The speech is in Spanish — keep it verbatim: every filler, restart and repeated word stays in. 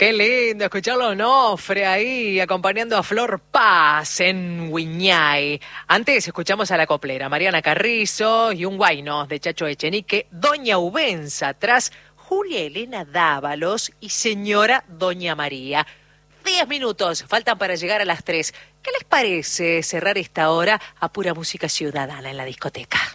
Qué lindo escucharlo Onofre ahí acompañando a Flor Paz en Huiñay. Antes escuchamos a la coplera Mariana Carrizo y un guayno de Chacho Echenique, Doña Ubenza, tras Julia Elena Dávalos y Señora Doña María. Diez minutos faltan para llegar a las tres. ¿Qué les parece cerrar esta hora a pura música ciudadana en la discoteca?